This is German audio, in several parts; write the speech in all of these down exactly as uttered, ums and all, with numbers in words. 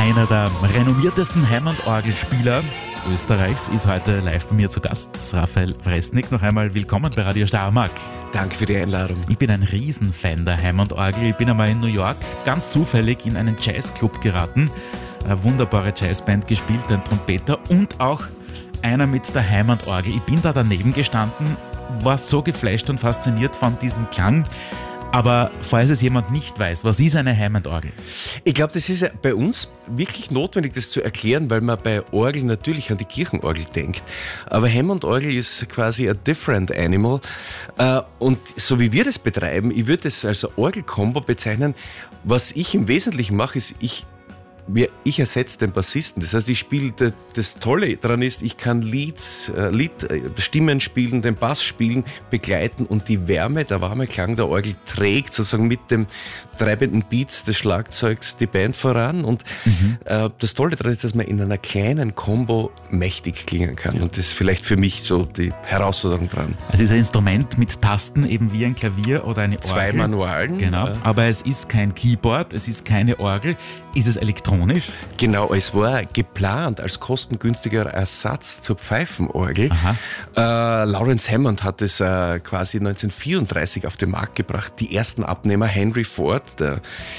Einer der renommiertesten Hammond-Orgelspieler Österreichs ist heute live bei mir zu Gast, Raphael Fresnik. Noch einmal willkommen bei Radio Steiermark. Danke für die Einladung. Ich bin ein Riesenfan der Hammond-Orgel. Ich bin einmal in New York ganz zufällig in einen Jazzclub geraten. Eine wunderbare Jazzband gespielt, ein Trompeter und auch einer mit der Hammond-Orgel. Ich bin da daneben gestanden, war so geflasht und fasziniert von diesem Klang. Aber falls es jemand nicht weiß, was ist eine Hammond-Orgel? Ich glaube, das ist bei uns wirklich notwendig, das zu erklären, weil man bei Orgel natürlich an die Kirchenorgel denkt. Aber Hammond-Orgel ist quasi a different animal. Und so wie wir das betreiben, ich würde es als Orgel-Kombo bezeichnen. Was ich im Wesentlichen mache, ist, ich Ich ersetze den Bassisten. Das heißt, ich spiele, das Tolle daran ist, ich kann Leads, Lied, Stimmen spielen, den Bass spielen, begleiten und die Wärme, der warme Klang der Orgel trägt sozusagen mit dem treibenden Beats des Schlagzeugs die Band voran. Und mhm. äh, das Tolle daran ist, dass man in einer kleinen Combo mächtig klingen kann. Und das ist vielleicht für mich so die Herausforderung dran. Es ist ein Instrument mit Tasten, eben wie ein Klavier oder eine Orgel. Zwei Manualen. Genau, ja. Aber es ist kein Keyboard, es ist keine Orgel. Ist es elektronisch? Genau, es war geplant als kostengünstiger Ersatz zur Pfeifenorgel. Äh, Lawrence Hammond hat es äh, quasi neunzehnhundertvierunddreißig auf den Markt gebracht. Die ersten Abnehmer, Henry Ford, der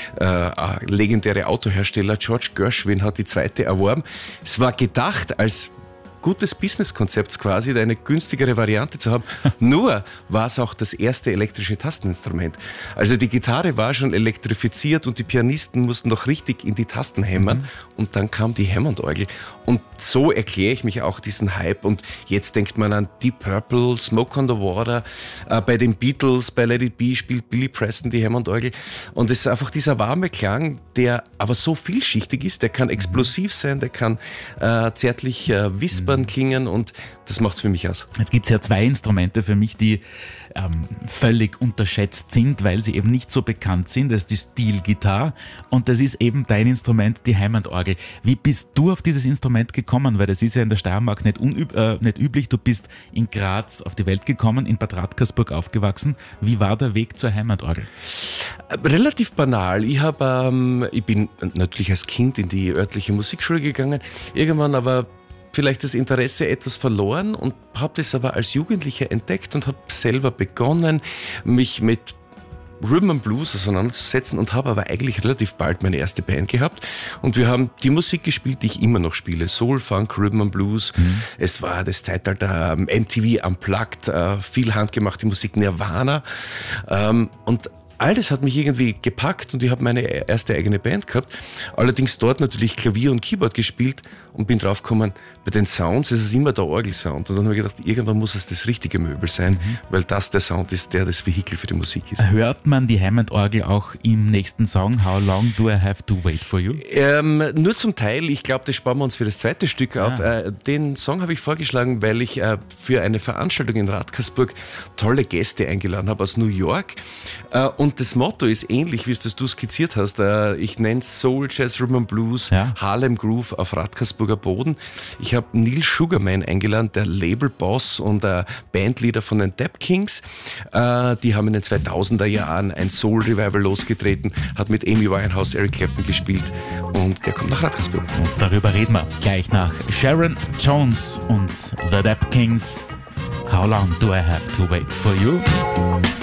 äh, legendäre Autohersteller, George Gershwin hat die zweite erworben. Es war gedacht als gutes Businesskonzept quasi, eine günstigere Variante zu haben. Nur war es auch das erste elektrische Tasteninstrument. Also die Gitarre war schon elektrifiziert und die Pianisten mussten noch richtig in die Tasten hämmern. Mhm. Und dann kam die Hammond-Orgel. Und so erkläre ich mich auch diesen Hype. Und jetzt denkt man an Deep Purple, Smoke on the Water. Äh, bei den Beatles, bei Let It Be spielt Billy Preston die Hammond-Orgel. Und es ist einfach dieser warme Klang, der aber so vielschichtig ist. Der kann explosiv sein, der kann äh, zärtlich äh, wispern klingen und das macht es für mich aus. Jetzt gibt es ja zwei Instrumente für mich, die ähm, völlig unterschätzt sind, weil sie eben nicht so bekannt sind. Das ist die Steel-Gitarre und das ist eben dein Instrument, die Hammond-Orgel. Wie bist du auf dieses Instrument gekommen? Weil das ist ja in der Steiermark nicht, unüb- äh, nicht üblich. Du bist in Graz auf die Welt gekommen, in Bad Radkersburg aufgewachsen. Wie war der Weg zur Hammond-Orgel? Relativ banal. Ich, hab, ähm, ich bin natürlich als Kind in die örtliche Musikschule gegangen. Irgendwann aber vielleicht das Interesse etwas verloren und habe das aber als Jugendlicher entdeckt und habe selber begonnen, mich mit Rhythm and Blues auseinanderzusetzen und habe aber eigentlich relativ bald meine erste Band gehabt und wir haben die Musik gespielt, die ich immer noch spiele, Soul, Funk, Rhythm and Blues. Mhm. Es war das Zeitalter M T V Unplugged, viel handgemachte Musik, Nirvana und all das hat mich irgendwie gepackt und ich habe meine erste eigene Band gehabt. Allerdings dort natürlich Klavier und Keyboard gespielt und bin draufgekommen, bei den Sounds ist es immer der Orgelsound. Und dann habe ich gedacht, irgendwann muss es das richtige Möbel sein, mhm. weil das der Sound ist, der das Vehikel für die Musik ist. Hört man die Hammond-Orgel auch im nächsten Song, How Long Do I Have to Wait for You? Ähm, nur zum Teil. Ich glaube, das sparen wir uns für das zweite Stück auf. Ah. Äh, den Song habe ich vorgeschlagen, weil ich äh, für eine Veranstaltung in Radkersburg tolle Gäste eingeladen habe aus New York. Äh, und das Motto ist ähnlich, wie es das du skizziert hast. Äh, ich nenne es Soul, Jazz, Rhythm and Blues, ja. Harlem Groove auf Radkersburger Boden. Ich habe Neil Sugarman eingeladen, der Labelboss und äh, Bandleader von den Dap Kings. Äh, die haben in den zweitausender Jahren ein Soul-Revival losgetreten, hat mit Amy Winehouse, Eric Clapton gespielt und der kommt nach Radkersburg. Und darüber reden wir gleich nach Sharon Jones und The Dap Kings. How long do I have to wait for you?